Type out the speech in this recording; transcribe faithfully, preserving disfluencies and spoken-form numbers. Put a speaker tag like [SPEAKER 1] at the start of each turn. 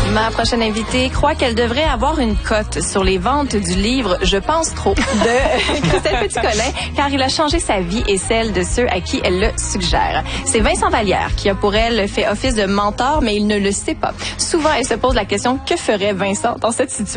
[SPEAKER 1] Ma prochaine invitée croit qu'elle devrait avoir une cote sur les ventes du livre « Je pense trop » de Christelle Petit-Colin, car il a changé sa vie et celle de ceux à qui elle le suggère. C'est Vincent Vallière qui a pour elle fait office de mentor, mais il ne le sait pas. Souvent, elle se pose la question « Que ferait Vincent dans cette situation ?»